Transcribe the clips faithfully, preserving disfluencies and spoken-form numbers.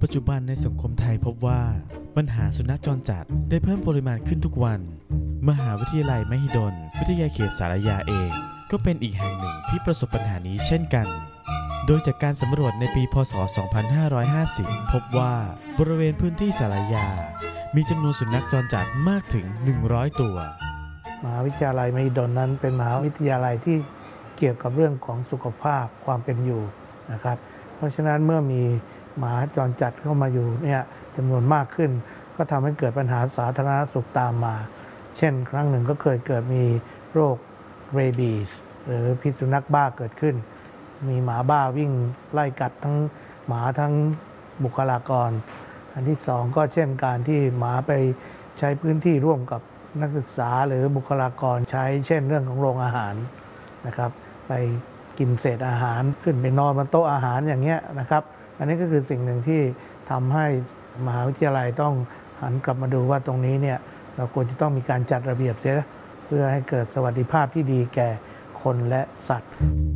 จจุบันในสังคมไทยพบว่าปัญหาสุนัขจรจัดได้เพิ่มปริมาณขึ้นทุกวันมหาวิทยาลัยมหิดลวิทยาเขตสารยาเองก็เป็นอีกแห่งหนึ่งที่ประสบปัญหานี้เช่นกันโดยจากการสำรวจในปีพ.ศ. สองพันห้าร้อยห้าสิบพบว่าบริเวณพื้นที่สารยามีจำนวนสุนัขจรจัดมากถึงหนึ่งร้อยตัวมหาวิทยาลัยมหิดลนั้นเป็นมหาวิทยาลัยที่เกี่ยวกับเรื่องของสุขภาพความเป็นอยู่นะครับเพราะฉะนั้นเมื่อมีหมาจรจัดเข้ามาอยู่เนี่ยจำนวนมากขึ้นก็ทำให้เกิดปัญหาสาธารณสุขตามมาเช่นครั้งหนึ่งก็เคยเกิดมีโรคเรบีสหรือพิษสุนัขบ้าเกิดขึ้นมีหมาบ้าวิ่งไล่กัดทั้งหมาทั้งบุคลากรอันที่สองก็เช่นการที่หมาไปใช้พื้นที่ร่วมกับนักศึกษาหรือบุคลากรใช้เช่นเรื่องของโรงอาหารนะครับไปกินเศษอาหารขึ้นไปนอนบนโต๊ะอาหารอย่างเงี้ยนะครับอันนี้ก็คือสิ่งหนึ่งที่ทำให้มหาวิทยาลัยต้องหันกลับมาดูว่าตรงนี้เนี่ยเราควรจะต้องมีการจัดระเบียบเสียเพื่อให้เกิดสวัสดิภาพที่ดีแก่คนและสัตว์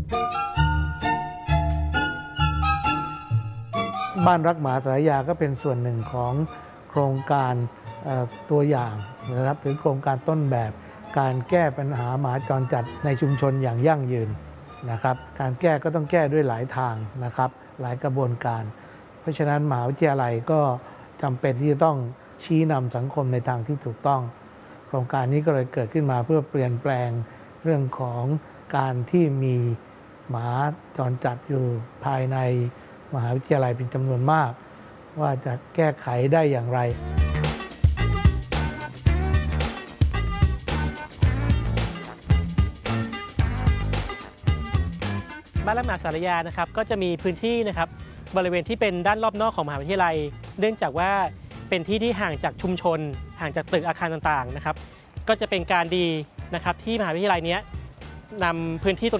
บ้านรักหมาสารยาก็เป็นส่วนหนึ่งของโครงการตัวอย่างนะครับหรือโครงการต้นแบบการแก้ปัญหาหมาจรจัดในชุมชนอย่างยั่งยืนนะครับการแก้ก็ต้องแก้ด้วยหลายทางนะครับหลายกระบวนการเพราะฉะนั้นมหาวิทยาลัยก็จำเป็นที่จะต้องชี้นำสังคมในทางที่ถูกต้องโครงการนี้ก็เลยเกิดขึ้นมาเพื่อเปลี่ยนแปลงเรื่องของการที่มีหมาจรจัดอยู่ภายในมหาวิทยาลัยเป็นจำนวนมากว่าจะแก้ไขได้อย่างไรบ้านรักหมาสารยานะครับก็จะมีพื้นที่นะครับบริเวณที่เป็นด้านรอบนอกของมหาวิทยาลัยเนื่องจากว่าเป็นที่ที่ห่างจากชุมชนห่างจากตึกอาคารต่างๆนะครับก็จะเป็นการดีนะครับที่มหาวิทยาลัยนี้นำพื้นที่ตรง